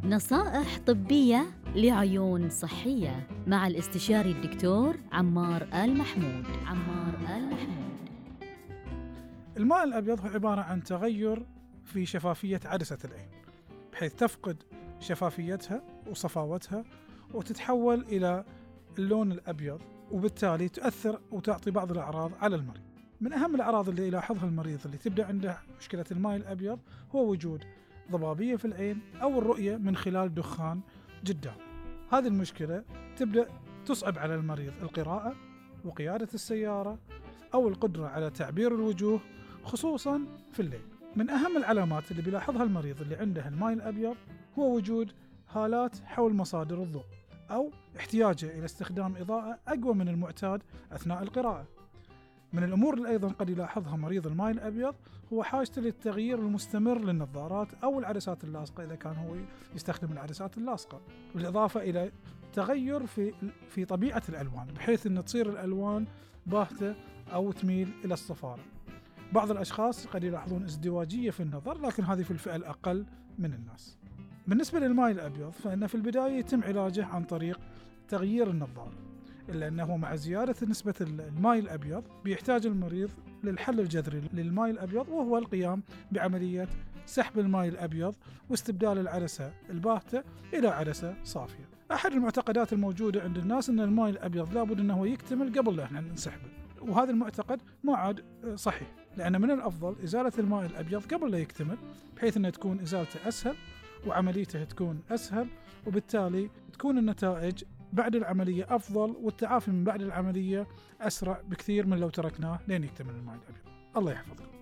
نصائح طبية لعيون صحية مع الاستشاري الدكتور عمار آل محمود. الماء الأبيض هو عبارة عن تغير في شفافية عدسة العين، بحيث تفقد شفافيتها وصفاوتها وتتحول إلى اللون الأبيض، وبالتالي تؤثر وتعطي بعض الأعراض على المريض. من أهم الأعراض اللي يلاحظها المريض اللي تبدأ عنده مشكلة الماء الأبيض هو وجود ضبابية في العين أو الرؤية من خلال دخان قدام. هذه المشكلة تبدأ تصعب على المريض القراءة وقيادة السيارة أو القدرة على تعبير الوجوه خصوصاً في الليل. من أهم العلامات اللي بيلاحظها المريض اللي عنده الماء الأبيض هو وجود هالات حول مصادر الضوء أو احتياجه إلى استخدام إضاءة أقوى من المعتاد أثناء القراءة. من الأمور اللي أيضاً قد يلاحظها مريض الماء الأبيض هو حاجته للتغيير المستمر للنظارات أو العدسات اللاصقة إذا كان هو يستخدم العدسات اللاصقة، بالإضافة إلى تغير في طبيعة الألوان، بحيث أن تصير الألوان باهتة أو تميل إلى الصفارة. بعض الأشخاص قد يلاحظون ازدواجية في النظر، لكن هذه في الفئة الأقل من الناس. بالنسبة للماء الأبيض فإن في البداية يتم علاجه عن طريق تغيير النظارة، إلا أنه مع زيادة نسبة الماء الأبيض بيحتاج المريض للحل الجذري للماء الأبيض، وهو القيام بعملية سحب الماء الأبيض واستبدال العدسة الباهتة إلى عدسة صافية. أحد المعتقدات الموجودة عند الناس أن الماء الأبيض لابد أنه يكتمل قبل لا احنا نسحبه، وهذا المعتقد ما عاد صحيح، لأن من الأفضل إزالة الماء الأبيض قبل لا يكتمل، بحيث أن تكون إزالته أسهل وعمليته تكون أسهل، وبالتالي تكون النتائج بعد العملية أفضل والتعافي من بعد العملية أسرع بكثير من لو تركناه لين يكتمل الماء الأبيض. الله يحفظك.